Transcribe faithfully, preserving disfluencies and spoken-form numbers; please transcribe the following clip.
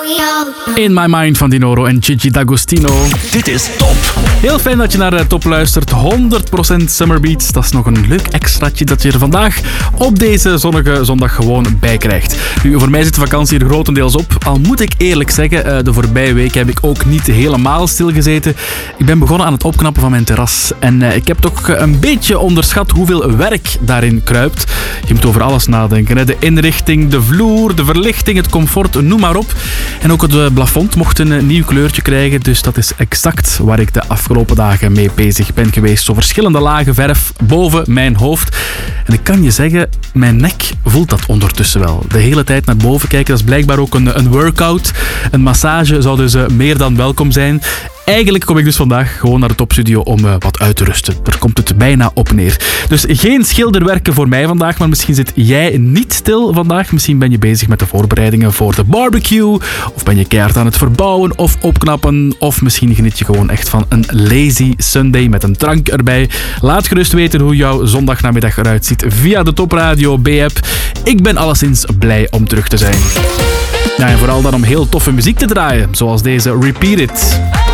In My Mind van Dinoro en Gigi D'Agostino. Dit is Top. Heel fijn dat je naar Top luistert. honderd procent Summer Beats. Dat is nog een leuk extraatje dat je er vandaag op deze zonnige zondag gewoon bij krijgt. Nu, voor mij zit de vakantie er grotendeels op. Al moet ik eerlijk zeggen, de voorbije week heb ik ook niet helemaal stilgezeten. Ik ben begonnen aan het opknappen van mijn terras. En ik heb toch een beetje onderschat hoeveel werk daarin kruipt. Je moet over alles nadenken. De inrichting, de vloer, de verlichting, het comfort, noem maar op. En ook het plafond mocht een nieuw kleurtje krijgen. Dus dat is exact waar ik de afgelopen dagen mee bezig ben geweest. Zo verschillende lagen verf boven mijn hoofd. En ik kan je zeggen, mijn nek voelt dat ondertussen wel. De hele tijd naar boven kijken, dat is blijkbaar ook een, een workout. Een massage zou dus uh, meer dan welkom zijn. Eigenlijk kom ik dus vandaag gewoon naar de Topstudio om uh, wat uit te rusten. Daar komt het bijna op neer. Dus geen schilderwerken voor mij vandaag, maar misschien zit jij niet stil vandaag. Misschien ben je bezig met de voorbereidingen voor de barbecue. Of ben je keihard aan het verbouwen of opknappen. Of misschien geniet je gewoon echt van een lazy Sunday met een drank erbij. Laat gerust weten hoe jouw zondagnamiddag eruit ziet via de Topradio B-app. Ik ben alleszins blij om terug te zijn. Ja, en vooral dan om heel toffe muziek te draaien, zoals deze Repeat It.